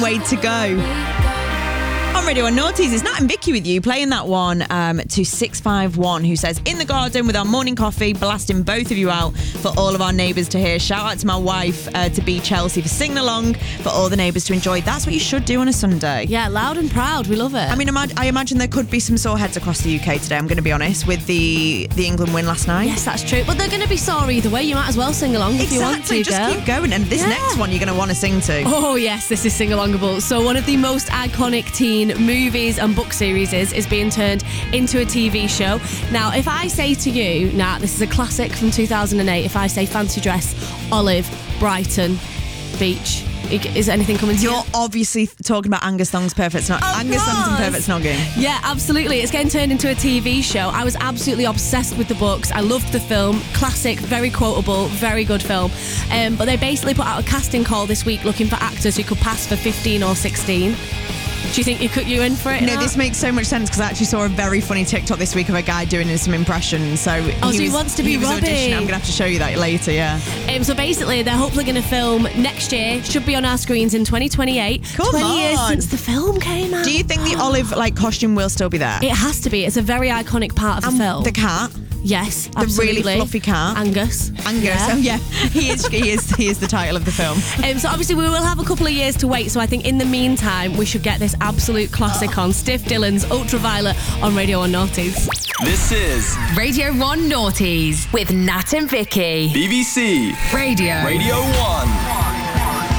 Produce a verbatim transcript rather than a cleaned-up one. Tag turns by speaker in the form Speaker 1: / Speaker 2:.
Speaker 1: Way to go. On Radio one Naughties, it's Nat and Vicky with you, playing that one um, to six five one, who says, in the garden with our morning coffee, blasting both of you out for all of our neighbours to hear. Shout out to my wife, uh, to be Chelsea, for singing along, for all the neighbours to enjoy. That's what you should do on a Sunday.
Speaker 2: Yeah, loud and proud. We love it.
Speaker 1: I mean, imag- I imagine there could be some sore heads across the U K today, I'm going to be honest, with the, the England win last night.
Speaker 2: Yes, that's true. But they're going to be sore either way. You might as well sing along if
Speaker 1: exactly,
Speaker 2: you want to,
Speaker 1: just
Speaker 2: girl.
Speaker 1: keep going. And this
Speaker 2: Yeah.
Speaker 1: next one you're going to want to sing to.
Speaker 2: Oh, yes, this is Sing-Alongable. So one of the most iconic teen movies and book series is, is being turned into a T V show. Now, if I say to you, Nat, this is a classic from two thousand eight, if I say fancy dress, Olive, Brighton, Beach, is anything coming to you?
Speaker 1: You're obviously talking about Angus Thong's Perfect Snog-
Speaker 2: Of
Speaker 1: Angus Thong's and
Speaker 2: course.
Speaker 1: Perfect Snogging.
Speaker 2: Yeah, absolutely. It's getting turned into a T V show. I was absolutely obsessed with the books. I loved the film. Classic, very quotable, very good film. Um, but they basically put out a casting call this week looking for actors who could pass for fifteen or sixteen. Do you think you could you in for it?
Speaker 1: No,
Speaker 2: Nat?
Speaker 1: this makes so much sense because I actually saw a very funny TikTok this week of a guy doing some impressions. So
Speaker 2: Oh, so he wants to be
Speaker 1: he was
Speaker 2: Robbie.
Speaker 1: auditioning. I'm going to have to show you that later, yeah.
Speaker 2: Um, so basically, they're hopefully going to film next year. Should be on our screens in twenty twenty-eight.
Speaker 1: Come
Speaker 2: twenty years
Speaker 1: on.
Speaker 2: since the film came out.
Speaker 1: Do you think the olive like costume will still be there?
Speaker 2: It has to be. It's a very iconic part of the
Speaker 1: And
Speaker 2: film.
Speaker 1: the cat?
Speaker 2: Yes,
Speaker 1: The
Speaker 2: absolutely.
Speaker 1: really fluffy cat?
Speaker 2: Angus.
Speaker 1: Angus.
Speaker 2: Yeah.
Speaker 1: Oh, yeah. He is, he is, he is the title of the film.
Speaker 2: Um, so obviously we will have a couple of years to wait. So I think in the meantime we should get this absolute classic on. Stiff Dillon's Ultraviolet on Radio one Naughties.
Speaker 3: This is
Speaker 4: Radio one Naughties with Nat and Vicky.
Speaker 3: B B C
Speaker 4: Radio.
Speaker 3: Radio one.